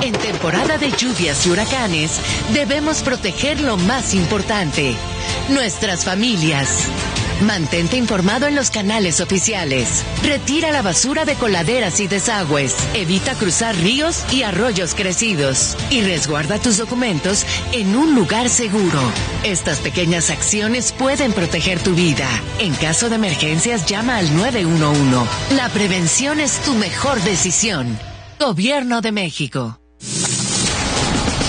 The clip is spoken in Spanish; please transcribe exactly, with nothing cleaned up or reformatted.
En temporada de lluvias y huracanes, debemos proteger lo más importante, nuestras familias. Mantente informado en los canales oficiales. Retira la basura de coladeras y desagües. Evita cruzar ríos y arroyos crecidos. Y resguarda tus documentos en un lugar seguro. Estas pequeñas acciones pueden proteger tu vida. En caso de emergencias, llama al nueve uno uno. La prevención es tu mejor decisión. Gobierno de México.